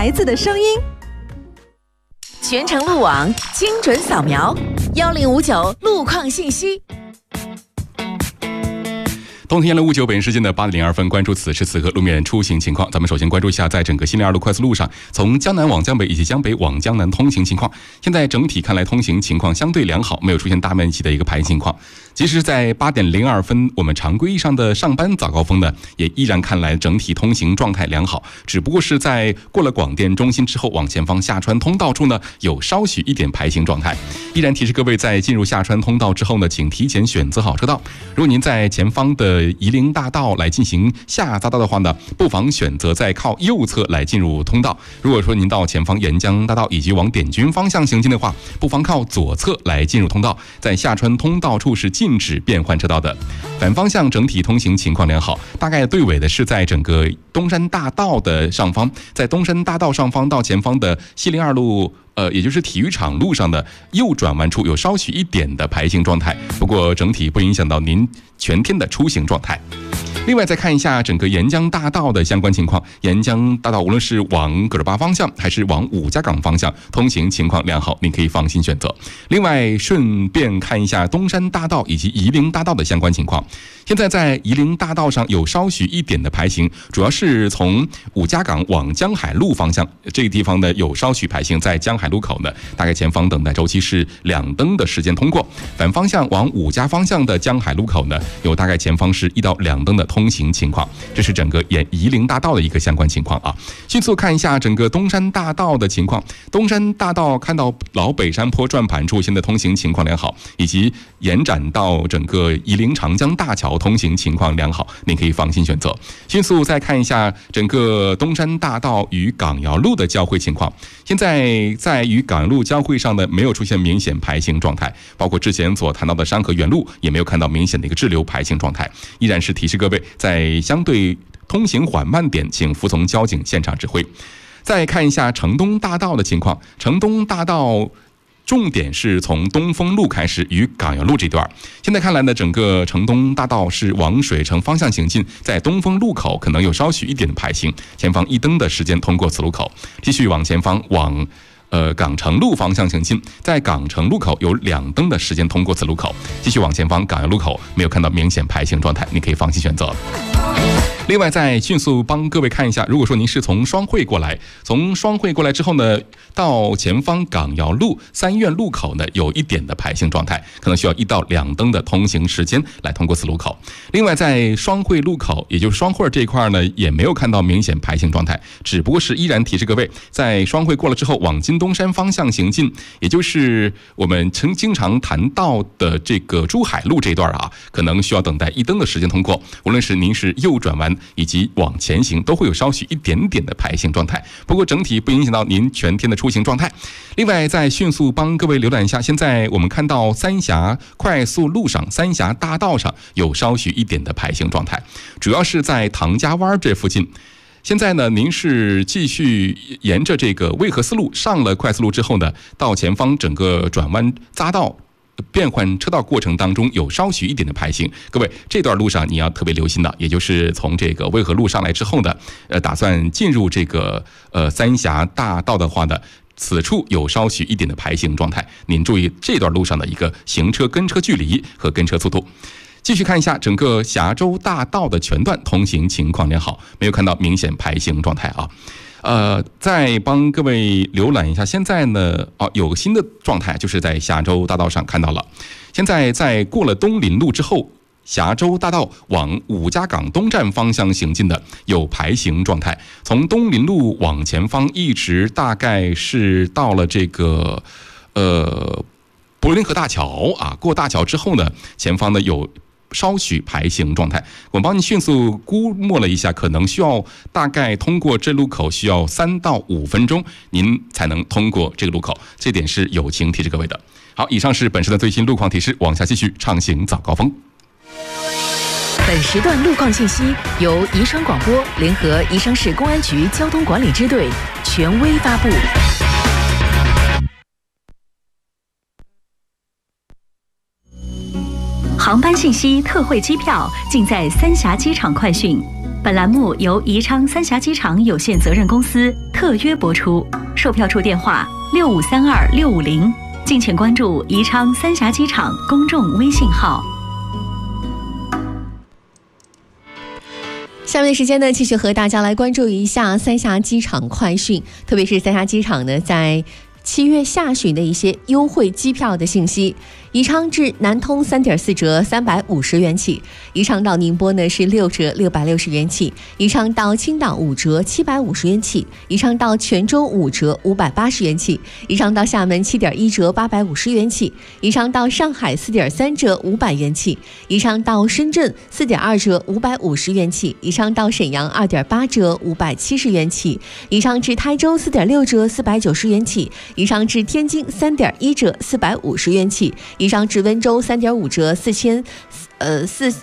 孩子的声音。 全程路网，精准扫描，1059路况信息。 东天1059，北京时间的8点02分，关注此时此刻路面出行情况。咱们首先关注一下，在整个西宁2路快速路上，从江南往江北以及江北往江南通行情况。现在整体看来，通行情况相对良好，没有出现大面积的一个排情况。即使在8点02分，我们常规意义上的上班早高峰呢，也依然看来整体通行状态良好。只不过是在过了广电中心之后，往前方下川通道处呢，有稍许一点排行状态。依然提示各位，在进入下川通道之后呢，请提前选择好车道。如果您在前方的夷陵大道来进行下匝道的话呢，不妨选择在靠右侧来进入通道。如果说您到前方沿江大道以及往点军方向行进的话，不妨靠左侧来进入通道。在下川通道处是禁止变换车道的。反方向整体通行情况良好，大概对尾的是在整个东山大道的上方，在东山大道上方到前方的西宁2路也就是体育场路上的右转弯处有稍许一点的排行状态，不过整体不影响到您全天的出行状态。另外再看一下整个沿江大道的相关情况，沿江大道无论是往葛洲坝方向还是往五家港方向，通行情况良好，您可以放心选择。另外顺便看一下东山大道以及夷陵大道的相关情况。现在在夷陵大道上有稍许一点的排行，主要是从五家港往江海路方向，这个地方呢有稍许排行，在江海路口呢，大概前方等待周期是2灯的时间通过。反方向往五家方向的江海路口呢，有大概前方是1到2灯的通行情况。这是整个夷陵大道的一个相关情况啊。迅速看一下整个东山大道的情况。东山大道看到老北山坡转盘处，现在通行情况良好，以及延展到整个夷陵长江大桥通行情况良好，您可以放心选择。迅速再看一下整个东山大道与港窑路的交汇情况。现在在与港窑路交汇上呢，没有出现明显排行状态，包括之前所谈到的山河原路也没有看到明显的一个滞留排行状态，依然是提示各位在相对通行缓慢点，请服从交警现场指挥。再看一下城东大道的情况，城东大道重点是从东风路开始与港窑路这段。现在看来呢，整个城东大道是往水城方向行进，在东风路口可能有稍许一点的排行，前方1灯的时间通过此路口。继续往前方往港城路方向行进，在港城路口有2灯的时间通过此路口。继续往前方港窑路口没有看到明显排行状态，你可以放心选择。另外再迅速帮各位看一下，如果说您是从双汇过来，从双汇过来之后呢，到前方港窑路三院路口呢有一点的排行状态，可能需要1到2灯的通行时间来通过此路口。另外在双汇路口，也就是双汇这一块呢，也没有看到明显排行状态，只不过是依然提示各位，在双汇过了之后往金东山方向行进，也就是我们经常谈到的这个珠海路这一段啊，可能需要等待1灯的时间通过。无论是您是右转弯以及往前行，都会有稍许一点点的排行状态，不过整体不影响到您全天的出行状态。另外再迅速帮各位浏览一下，现在我们看到三峡快速路上，三峡大道上有稍许一点的排行状态，主要是在唐家湾这附近。现在呢，您是继续沿着这个渭河丝路上了快速路之后呢，到前方整个转弯匝道变换车道过程当中有稍许一点的排行，各位这段路上你要特别留心的，也就是从这个渭河路上来之后呢，打算进入这个三峡大道的话呢，此处有稍许一点的排行状态，您注意这段路上的一个行车跟车距离和跟车速度。继续看一下整个峡州大道的全段通行情况良好，没有看到明显排行状态啊。再帮各位浏览一下，现在呢，有新的状态，就是在峡州大道上看到了。现在在过了东林路之后，峡州大道往五家港东站方向行进的有排行状态，从东林路往前方一直大概是到了这个柏林河大桥啊，过大桥之后呢，前方呢有稍许排行状态，我帮你迅速估摸了一下，可能需要大概通过这路口需要3到5分钟，您才能通过这个路口，这点是友情提示各位的。好，以上是本时的最新路况提示，往下继续畅行早高峰。 本时段路况信息由宜昌广播联合宜昌市公安局交通管理支队权威发布。 航班信息、特惠机票尽在三峡机场快讯。 本栏目由宜昌三峡机场有限责任公司特约播出，售票处电话6532-650，敬请关注宜昌三峡机场公众微信号。 下面的时间呢，继续和大家来关注一下三峡机场快讯，特别是三峡机场呢，在7月下旬的一些优惠机票的信息。宜昌至南通3.4折350元起，宜昌到宁波呢是6折660元起，宜昌到青岛5折750元起，宜昌到泉州5折580元起，宜昌到厦门7.1折850元起，宜昌到上海4.3折500元起，宜昌到深圳4.2折550元起，宜昌到沈阳2.8折570元起，宜昌至台州4.6折490元起，宜昌至天津3.1折450元起，宜昌至温州3.5折